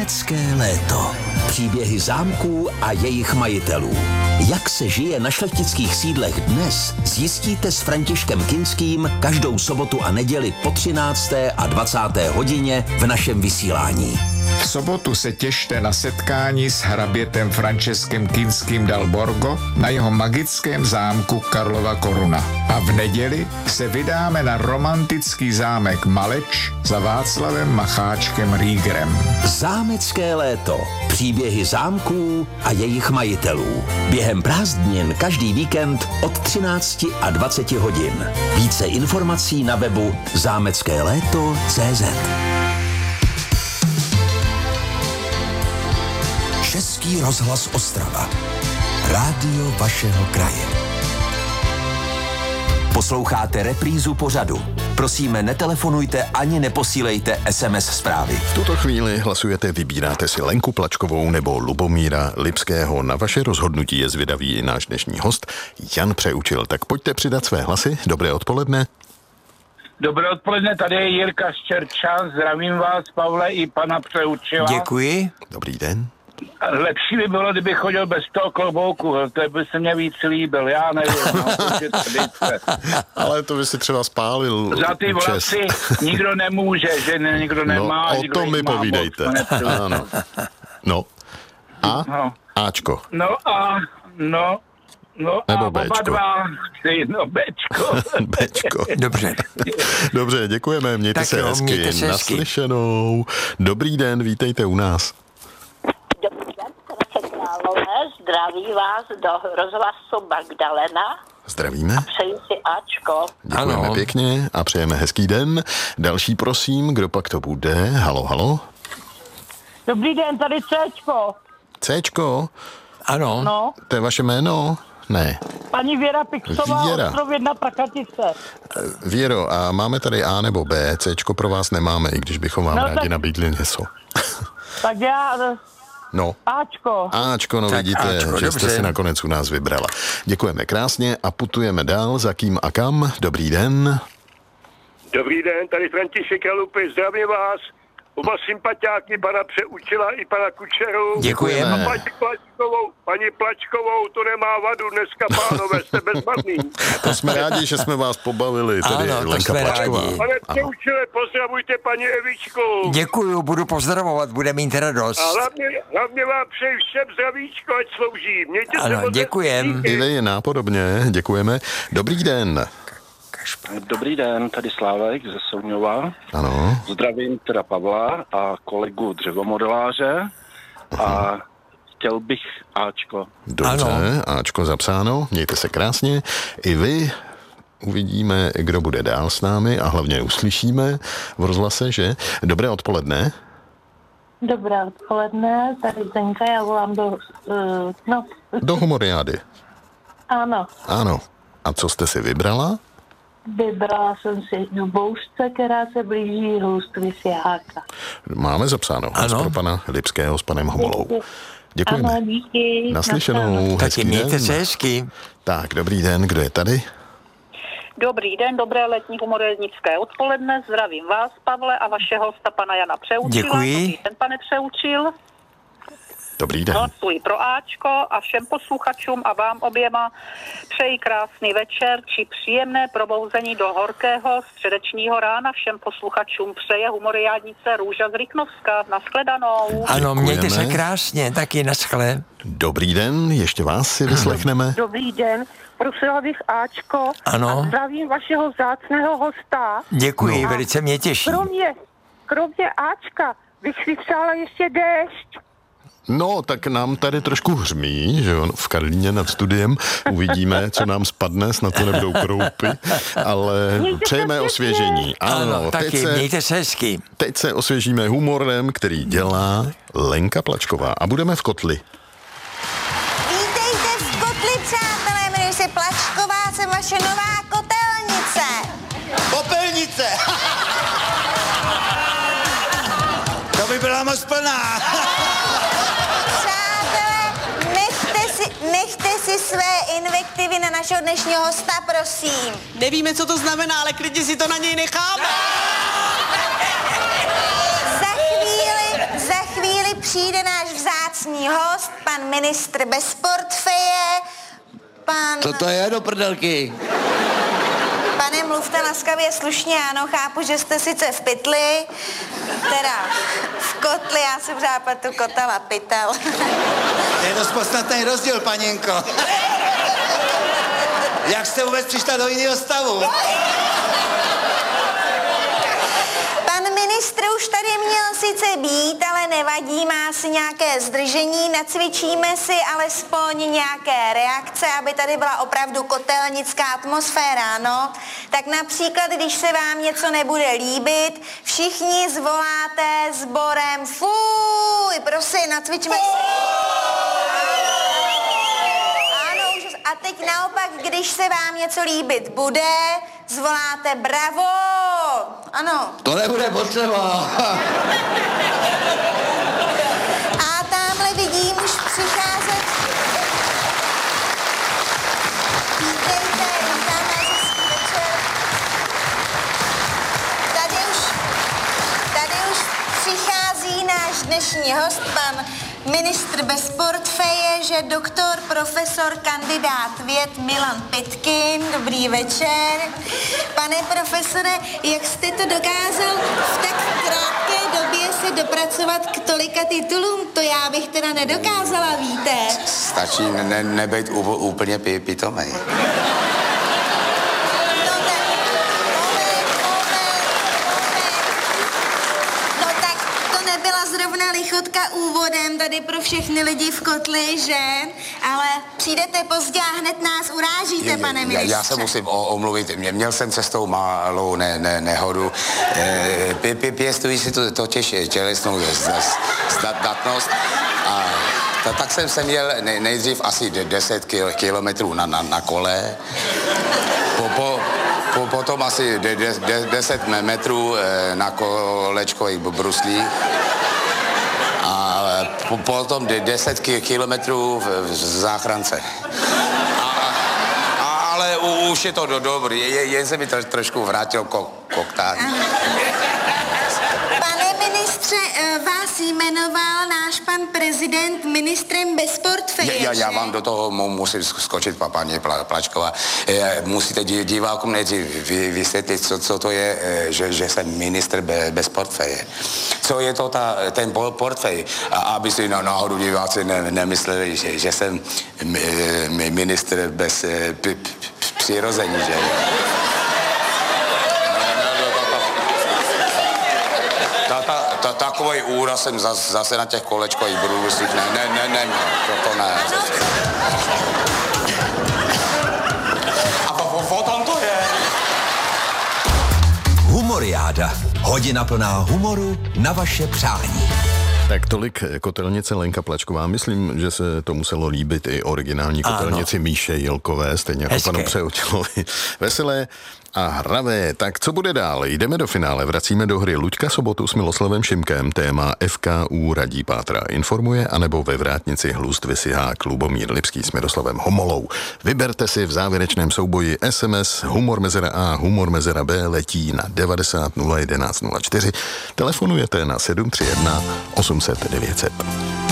Zámecké léto. Příběhy zámků a jejich majitelů. Jak se žije na šlechtických sídlech dnes, zjistíte s Františkem Kinským každou sobotu a neděli po 13. a 20. hodině v našem vysílání. V sobotu se těšte na setkání s hrabětem Františkem Kinským dal Borgo na jeho magickém zámku Karlova Koruna. A v neděli se vydáme na romantický zámek Maleč za Václavem Macháčkem Riegerem. Zámecké léto. Příběhy zámků a jejich majitelů. Během prázdnin každý víkend od 13 a 20 hodin. Více informací na webu zámeckéléto.cz. Český rozhlas Ostrava. Rádio vašeho kraje. Posloucháte reprízu pořadu. Prosíme, netelefonujte ani neposílejte SMS zprávy. V tuto chvíli hlasujete, vybíráte si Lenku Plačkovou nebo Lubomíra Lipského. Na vaše rozhodnutí je zvědavý i náš dnešní host Jan Přeučil. Tak pojďte přidat své hlasy. Dobré odpoledne. Dobré odpoledne, tady je Jirka Ščerčan. Zdravím vás, Pavle, i pana Přeučila. Děkuji. Dobrý den. Lepší by bylo, kdyby chodil bez toho klobouku, to by se mě víc líbil, já nevím. Ale to by si třeba spálil. Za ty vlasy nikdo nemůže, že nikdo nemá. No, o tom mi povídejte. Ano. No. A? No. Ačko. No nebo a Bčko. oba dva, Bčko. Bčko. Dobře, děkujeme, mějte se hezky. mějte se hezky. Naslyšenou. Dobrý den, vítejte u nás. Dobrý den, Terese Králové, zdraví vás do rozhlasu Magdalena. Zdravíme. Přeji si Ačko. Děkujeme pěkně a přejeme hezký den. Další prosím, kdo pak to bude? Halo. Dobrý den, tady Céčko. Céčko? Ano. No, To je vaše jméno? Ne. paní Věra Pixová, Věra. Ostrov 1 Prakatice. Věro, a máme tady A nebo B? Céčko pro vás nemáme, i když bychom vám No, rádi tak- nabídli něco. Tak já, No. Ačko. Áčko, no Tak vidíte, Ačko, že jste dobře. si nakonec u nás vybrala. Děkujeme krásně a putujeme dál. Za kým a kam? Dobrý den. Dobrý den, tady František Kralupy, zdravím vás. Oba sympatiáky, pana Přeučila i pana Kučeru. Děkujeme. A paní Plačkovou, to nemá vadu dneska, pánové, jste bezvadný. To jsme rádi, že jsme vás pobavili, tedy Ano, to Lenka jsme Plačková. rádi. Pane Přeučile, pozdravujte paní Evičku. Děkuju, budu pozdravovat, bude mít radost. A hlavně vám přeji všem zdravíčko, ať slouží. Mějte se Ano, moc děkujem. hezky. I vy nápodobně, děkujeme. Dobrý den. Dobrý den, tady Slávek ze Souňova. Ano. Zdravím teda Pavla a kolegu dřevomodeláře a chtěl bych Ačko. Dobře, Ačko zapsáno, mějte se krásně. I vy uvidíme, kdo bude dál s námi a hlavně uslyšíme v rozhlase, že? Dobré odpoledne. Dobré odpoledne, tady Zenka, já volám Do Humoriády. Ano, Ano. A co jste si vybrala? vybrala jsem si do bouřce, která se blíží hůství Svěháka. Máme zapsáno. Ano. Pro pana Lipského s panem Homolou. Děkujeme. Ano, díky. Naslyšenou. Taky Hezký mějte den. se hezky. Tak, dobrý den, kdo je tady? Dobrý den, dobré letní humornické odpoledne. Zdravím vás, Pavle, a vašeho hosta, pana Jana Přeučila. Děkuji. Dobrý den, pane Přeučil. Dobrý den. Hlasuji pro Ačko a všem posluchačům a vám oběma přeji krásný večer či příjemné probouzení do horkého středečního rána. Všem posluchačům přeje humoriádnice Růža z Rychnovska. Nashledanou. Ano, mějte se Děkujeme. krásně, taky naschle. Dobrý den, ještě vás si vyslechneme. Dobrý den, prosila bych Ačko. Ano. A zdravím vašeho vzácného hosta. Děkuji, velice mě těší. Kromě Ačka bych si přála ještě déšť. No, tak nám tady trošku hřmí, že jo, v Karlíně nad studiem. Uvidíme, co nám spadne, snad to nebudou kroupy, ale přejeme osvěžení. Ano, taky, teď mějte se hezky. teď se osvěžíme humorem, který dělá Lenka Plačková. A budeme v kotli. Vítejte v kotli, přátelé, jmenuji se Plačková, jsem vaše nová kotelnice. Popelnice! To by byla moc plná. Přátelé, nechte si své invektivy na našeho dnešního hosta, prosím. Nevíme, co to znamená, ale klidně si to na něj necháme. Za chvíli přijde náš vzácný host, pan ministr bez portfeje, pan... Co to je do prdelky? Pane, mluvte laskavě slušně, ano, chápu, že jste sice v pytli, teda v kotli, já jsem zápletu kotel a pytel. To je dost podstatný rozdíl, paněnko. Jak jste vůbec přišla do jiného stavu? Pan ministr už tady měl sice být, ale nevadí, má si nějaké zdržení, nacvičíme si alespoň nějaké reakce, aby tady byla opravdu kotelnická atmosféra, no. Tak například, když se vám něco nebude líbit, všichni zvoláte sborem fuj, prosím, nacvičme si. A teď naopak, když se vám něco líbit bude, zvoláte bravo. Ano. To nebude potřeba. A tamhle vidím už přicházet. Vítejte, vítáme hezký večer. Tady už přichází náš dnešní host, pan ministr bez portfeje, že doktor, profesor, kandidát věd Milan Pitkin. Dobrý večer. Pane profesore, jak jste to dokázal v tak krátké době se dopracovat k tolika titulům? To já bych teda nedokázala, víte. Stačí nebejt úplně pitomej. Zrovna lichotka úvodem tady pro všechny lidi v kotli, že? Ale přijdete pozdě a hned nás urážíte, pane ministře. Já se musím omluvit. Měl jsem cestou malou nehodu. Pěstují si totiž tělesnou zdatnost a tak jsem se měl nejdřív asi 10 kilometrů na kole. Potom asi 10 metrů na kolečkových bruslích. A potom 10 kilometrů v záchrance. Ale už je to dobrý, jen se mi trošku vrátil koktán. Pane ministře, vás jmenoval náš pan prezident ministrem bez portfeje, Já vám do toho musím skočit, paní Plačková. Musíte divákům nejdřív vysvětlit, co to je, že jsem ministr bez portfeje. Co je to ten portfej? Aby si náhodou diváci nemysleli, že jsem ministr bez přirození, že? Takový úraz jsem zase na těch kolečkových bruslích neměl, to ne. A potom to je. Humoriáda. Hodina plná humoru na vaše přání. Tak tolik kotelnice Lenka Plačková. Myslím, že se to muselo líbit i originální kotelnici Míše Jilkové, stejně jako panu Přeučilovi. Veselé a hravé. Tak co bude dál? Jdeme do finále. Vracíme do hry Luďka Sobotu s Miloslavem Šimkem. Téma FKU Radí Pátra informuje, anebo ve vrátnici Hlust vysyhák Lubomír Lipský s Miroslavem Homolou. Vyberte si v závěrečném souboji SMS humor mezera A, humor mezera B letí na 90 011 04. Telefonujete na 731 800 900.